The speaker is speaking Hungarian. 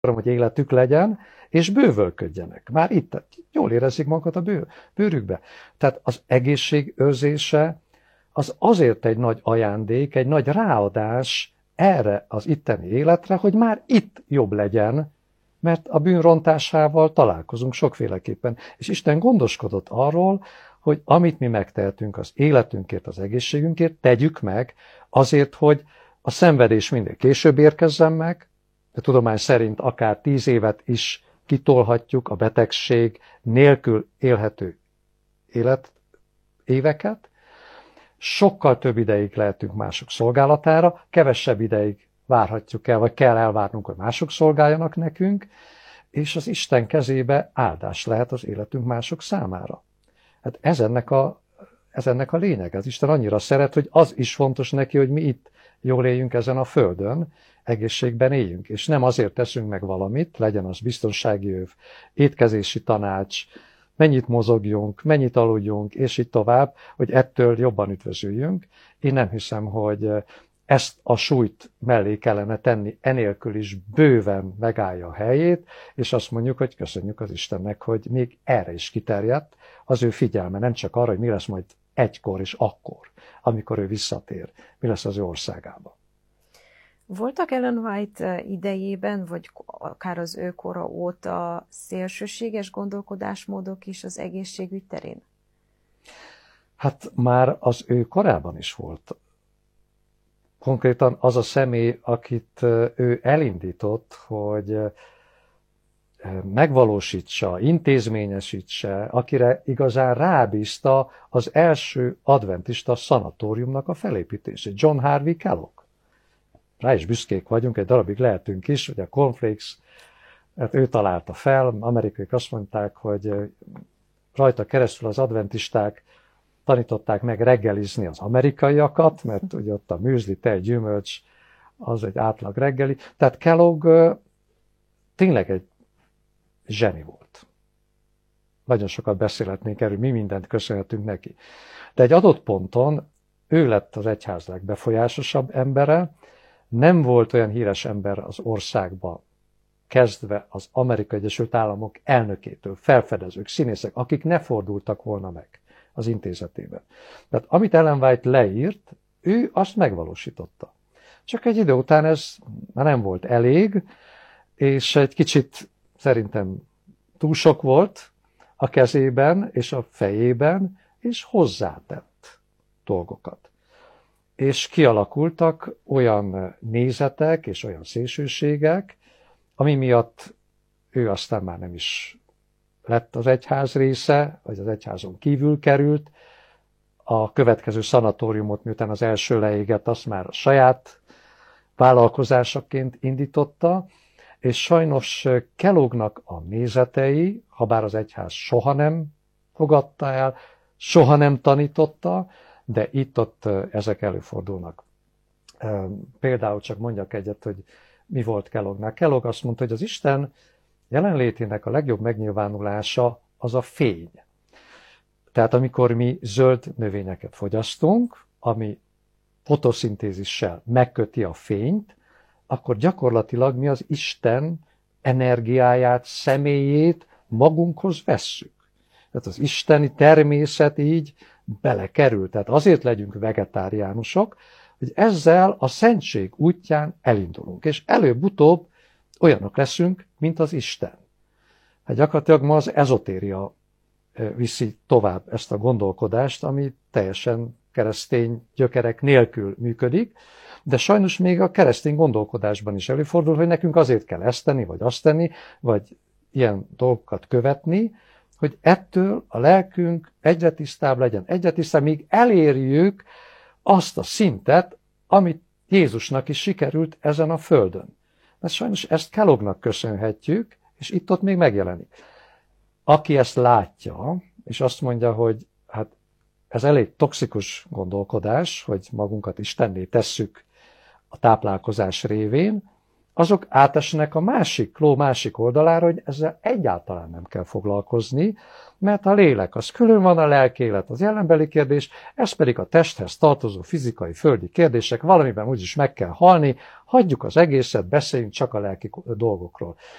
hogy életük legyen, és bővölködjenek. Már itt jól érezzék magukat a bőrükbe. Tehát az egészség őrzése az azért egy nagy ajándék, egy nagy ráadás erre az itteni életre, hogy már itt jobb legyen, mert a bűn rontásával találkozunk sokféleképpen. És Isten gondoskodott arról, hogy amit mi megtehetünk az életünkért, az egészségünkért, tegyük meg azért, hogy a szenvedés minél később érkezzen meg, de tudomány szerint akár 10 évet is kitolhatjuk a betegség nélkül élhető életéveket, sokkal több ideig lehetünk mások szolgálatára, kevesebb ideig várhatjuk el, vagy kell elvárnunk, hogy mások szolgáljanak nekünk, és az Isten kezébe áldás lehet az életünk mások számára. Hát ez ennek a lényeg. Az Isten annyira szeret, hogy az is fontos neki, hogy mi itt jól éljünk ezen a földön, egészségben éljünk. És nem azért teszünk meg valamit, legyen az biztonsági öv, étkezési tanács, mennyit mozogjunk, mennyit aludjunk, és így tovább, hogy ettől jobban üdvözüljünk. Én nem hiszem, hogy ezt a súlyt mellé kellene tenni, enélkül is bőven megállja a helyét, és azt mondjuk, hogy köszönjük az Istennek, hogy még erre is kiterjedt az ő figyelme, nem csak arra, hogy mi lesz majd egykor és akkor, amikor ő visszatér, mi lesz az ő országában. Voltak Ellen White idejében, vagy akár az ő kora óta szélsőséges gondolkodásmódok is az egészségügy terén? Hát már az ő korában is volt. Konkrétan az a személy, akit ő elindított, hogy megvalósítsa, intézményesítse, akire igazán rábízta az első adventista szanatóriumnak a felépítését, John Harvey Kellogg. Rá is büszkék vagyunk, egy darabig lehetünk is, hogy a cornflakes, hát ő találta fel, amerikaiak azt mondták, hogy rajta keresztül az adventisták tanították meg reggelizni az amerikaiakat, mert ugye ott a műzli, tej, gyümölcs, az egy átlag reggeli. Tehát Kellogg tényleg egy zseni volt. Nagyon sokat beszélhetnénk erről, mi mindent köszönhetünk neki. De egy adott ponton ő lett az egyház legbefolyásosabb embere, nem volt olyan híres ember az országban, kezdve az Amerikai Egyesült Államok elnökétől, felfedezők, színészek, akik ne fordultak volna meg az intézetében. Tehát amit Ellen White leírt, ő azt megvalósította. Csak egy idő után ez már nem volt elég, és egy kicsit szerintem túl sok volt a kezében és a fejében, és hozzátett dolgokat. És kialakultak olyan nézetek és olyan szélsőségek, ami miatt ő aztán már nem is lett az egyház része, vagy az egyházon kívül került. A következő szanatóriumot, miután az első leégett, azt már a saját vállalkozásaként indította, és sajnos Kelloggnak a nézetei, habár az egyház soha nem fogadta el, soha nem tanította, de itt-ott ezek előfordulnak. Például csak mondjak egyet, hogy mi volt Kelloggnál. Kellogg azt mondta, hogy az Isten jelenlétének a legjobb megnyilvánulása az a fény. Tehát amikor mi zöld növényeket fogyasztunk, ami fotoszintézissel megköti a fényt, akkor gyakorlatilag mi az Isten energiáját, személyét magunkhoz vesszük. Tehát az isteni természet így belekerül. Tehát azért legyünk vegetáriánusok, hogy ezzel a szentség útján elindulunk. És előbb-utóbb olyanok leszünk, mint az Isten. Hát gyakorlatilag ma az ezotéria viszi tovább ezt a gondolkodást, ami teljesen keresztény gyökerek nélkül működik, de sajnos még a keresztény gondolkodásban is előfordul, hogy nekünk azért kell ezt tenni, vagy azt tenni, vagy ilyen dolgokat követni, hogy ettől a lelkünk egyre tisztább legyen, egyre tisztább, míg elérjük azt a szintet, amit Jézusnak is sikerült ezen a földön. Mert sajnos ezt Kelloggnak köszönhetjük, és itt-ott még megjelenik. Aki ezt látja, és azt mondja, hogy hát ez elég toxikus gondolkodás, hogy magunkat Istenné tesszük a táplálkozás révén, azok átesnek a másik ló másik oldalára, hogy ezzel egyáltalán nem kell foglalkozni, mert a lélek az külön van, a lelkélet az jelenbeli kérdés, ez pedig a testhez tartozó fizikai, földi kérdések, valamiben úgyis meg kell halni, hagyjuk az egészet, beszéljünk csak a lelki dolgokról.